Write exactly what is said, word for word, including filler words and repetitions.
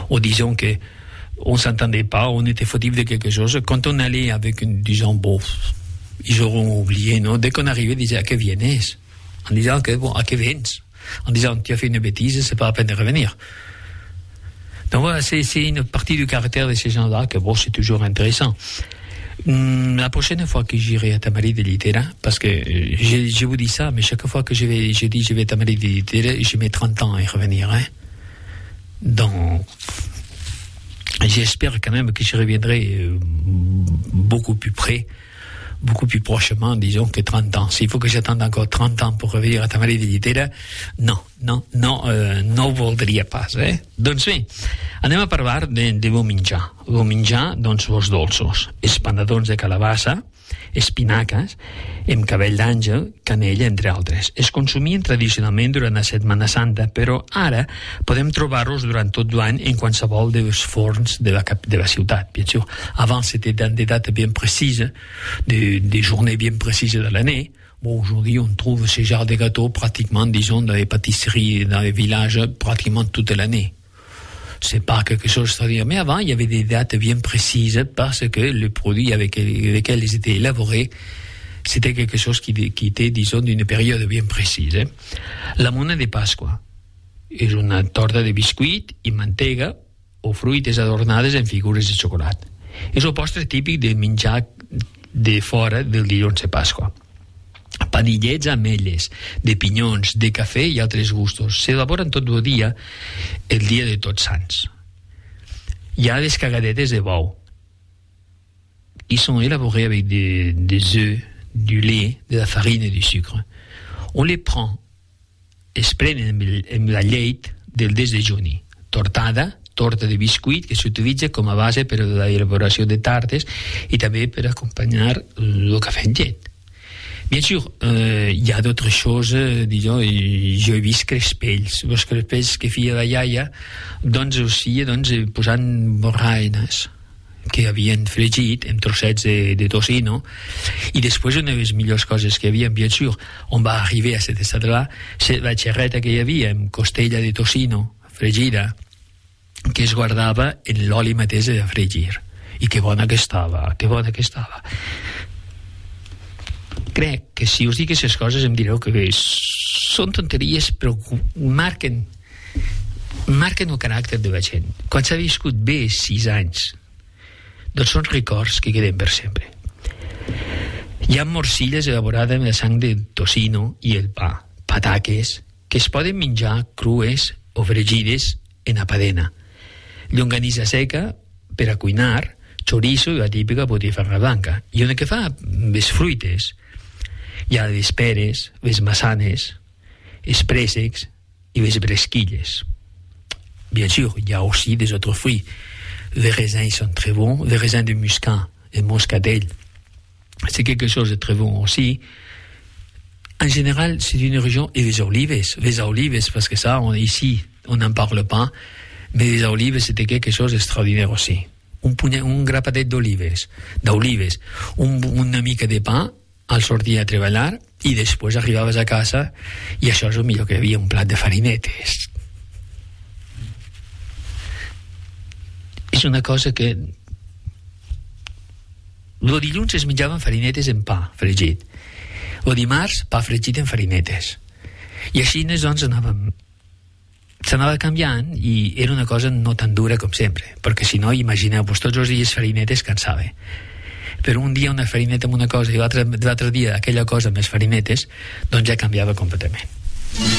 ou disons que on s'entendait pas, on était fautif de quelque chose. Quand on allait avec une, disons, bon, ils auront oublié, non? Dès qu'on arrivait, ils disaient, à que vienes? En disant que, bon, à que viens? En disant, tu as fait une bêtise, c'est pas la peine de revenir. Donc voilà, c'est, c'est une partie du caractère de ces gens-là que, bon, c'est toujours intéressant. Hum, la prochaine fois que j'irai à Tamaris de Litera, parce que euh, je, je vous dis ça, mais chaque fois que je vais, je dis je vais à Tamaris de Litera, je mets trente ans à y revenir, hein. Donc, j'espère quand même que je reviendrai euh, beaucoup plus près, beaucoup plus prochement, disons, que trente ans. S'il faut que j'attende encore trente ans pour revenir a Tamaris de Litera, no, no, no, eh, no ho voldria pas, eh? Doncs bé, anem a parlar de, de bon menjar. Bon menjar, doncs, els dolços. Espanadons de calabassa, espinaques, amb cabell d'àngel, canella, entre altres. Es consumien tradicionalment durant la Setmana Santa, però ara podem trobar-los durant tot l'any en qualsevol dels forns de la, de la ciutat, bien sûr. Avant, c'était dans des dates bien précises, des, des journées bien précises de l'année. Bon, aujourd'hui, on trouve ce genre de gâteaux pratiquement, disons, dans les pâtisseries, dans les villages, pratiquement toute l'année. C'est pas quelque chose d'extraordinaire. Mais avant, il y avait des dates bien précises parce que le produit avec lequel ils étaient élaborés, c'était quelque chose qui, qui était, disons, d'une période bien précise. Eh? La mona de Pasqua és una torta de biscuit i mantega o fruites adornades en figures de xocolata. És el postre típic de menjar de fora del dilluns de Pasqua. Panillets, ametlles, de pinyons, de cafè i altres gustos. S'elaboren tot el dia, el dia de Tots Sants. Hi ha les cagadetes de bou. Ils sont élaborés avec des, des œufs, du lait, de la farine et du sucre. On les prend, es prenen amb la llet del desdejuni. Tortada, torta de biscuit que s'utilitza com a base per a l'elaboració de tartes i també per acompanyar el cafè amb llet. Bien sûr, euh, il y a d'autres choses, disons, jo he vist crespells, els crespells que feia la iaia, doncs aussi, doncs, posant borraines que havien fregit en trossets de, de tocino, i després una de les millors coses que hi havia, bien sûr, on va arribar a aquest estat-là, la xerreta que hi havia amb costella de tocino fregida, que es guardava en l'oli mateix de fregir. I que bona que estava, que bona que estava. Crec que si us dic aquestes coses em direu que són tonteries, però marquen marquen el caràcter de la gent. Quan s'ha viscut bé sis anys, doncs són records que queden per sempre. Hi ha morcilles elaborades amb la sang de tocino i el pa, pataques, que es poden menjar crues o fregides en apadena, llonganissa seca per a cuinar, chorizo i la típica botifarra blanca. I on que fa les fruites hi ha les peres, les massanes, els préssecs i les bresquilles. Bien sûr, il y a aussi des autres fruits. Les raisins, ils sont très bons. Les raisins de muscat, le moscatel, c'est quelque chose de très bon aussi. En général, c'est une région... Et les olives, les olives, parce que ça, on, ici, on n'en parle pas, mais les olives, c'était quelque chose d'extraordinaire aussi. Un, puny- un grapadet d'olives, d'olives, un, una mica de pa, al sortir a treballar, i després arribaves a casa i això és el millor que hi havia, un plat de farinetes. És una cosa que el dilluns es menjaven farinetes en pa fregit, el dimarts pa fregit en farinetes, i així doncs anàvem s'anava canviant i era una cosa no tan dura com sempre, perquè si no, imagineu-vos, tots els dies farinetes cansava. Però un dia una farineta amb una cosa i l'altre, l'altre dia aquella cosa amb les farinetes, doncs ja canviava completament.